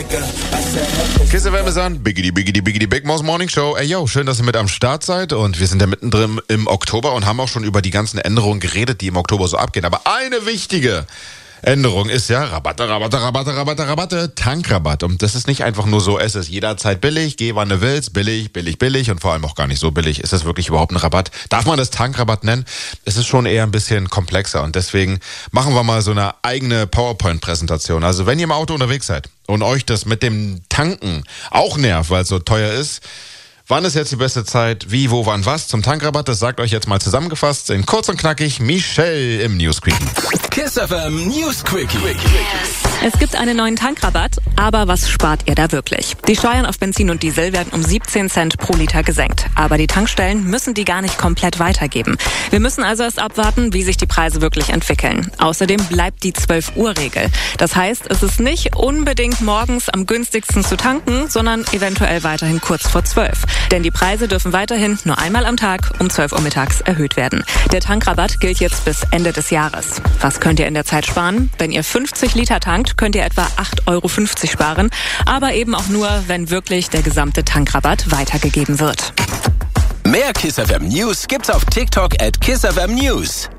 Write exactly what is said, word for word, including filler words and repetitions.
Kiss F M ist an, Biggity Biggity Biggity Big Mouse Morning Show. Ey yo, schön, dass ihr mit am Start seid und wir sind ja mittendrin im Oktober und haben auch schon über die ganzen Änderungen geredet, die im Oktober so abgehen. Aber eine wichtige Änderung ist ja Rabatte, Rabatte, Rabatte, Rabatte, Rabatte, Tankrabatt. Und das ist nicht einfach nur so, es ist jederzeit billig, geh wann du willst, billig, billig, billig und vor allem auch gar nicht so billig. Ist das wirklich überhaupt ein Rabatt? Darf man das Tankrabatt nennen? Es ist schon eher ein bisschen komplexer und deswegen machen wir mal so eine eigene PowerPoint-Präsentation. Also wenn ihr im Auto unterwegs seid und euch das mit dem Tanken auch nervt, weil es so teuer ist, wann ist jetzt die beste Zeit? Wie, wo, wann, was zum Tankrabatt? Das sagt euch jetzt mal zusammengefasst in kurz und knackig Michelle im Newsquickie. Kiss F M Newsquickie. Es gibt einen neuen Tankrabatt, aber was spart ihr da wirklich? Die Steuern auf Benzin und Diesel werden um siebzehn Cent pro Liter gesenkt. Aber die Tankstellen müssen die gar nicht komplett weitergeben. Wir müssen also erst abwarten, wie sich die Preise wirklich entwickeln. Außerdem bleibt die zwölf Uhr Regel. Das heißt, es ist nicht unbedingt morgens am günstigsten zu tanken, sondern eventuell weiterhin kurz vor zwölf. Denn die Preise dürfen weiterhin nur einmal am Tag um zwölf Uhr mittags erhöht werden. Der Tankrabatt gilt jetzt bis Ende des Jahres. Was könnt ihr in der Zeit sparen? Wenn ihr fünfzig Liter tankt, könnt ihr etwa acht Euro fünfzig sparen. Aber eben auch nur, wenn wirklich der gesamte Tankrabatt weitergegeben wird. Mehr Kiss F M News gibt's auf TikTok at Kiss F M News.